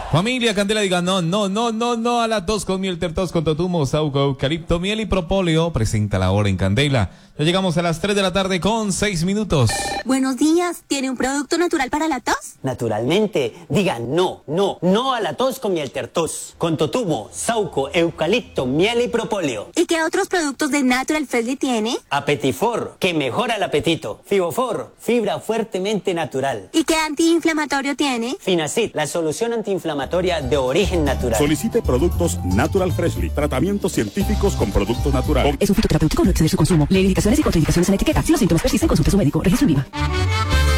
Familia Candela, diga no, no, no, no, no a la tos con miel, tertos con totumo, sauco, eucalipto, miel y propóleo. Presenta la hora en Candela. Ya llegamos a las 3 de la tarde con 6 minutos. Buenos días, ¿tiene un producto natural para la tos? Naturalmente, diga no, no, no a la tos con miel tertos, con totumo, sauco, eucalipto, miel y propóleo. ¿Y qué otros productos de Natural Freshly tiene? Apetifor, que mejora el apetito. Fibofor, fibra fuertemente natural. ¿Y qué antiinflamatorio tiene? Finacid, la solución antiinflamatoria de origen natural. Solicite productos Natural Freshly, tratamientos científicos con productos naturales. Es un fitoterapéutico, no exceder su consumo. Lee indicaciones y contraindicaciones en la etiqueta. Si los síntomas persisten, consulte a su médico. Registro en Viva.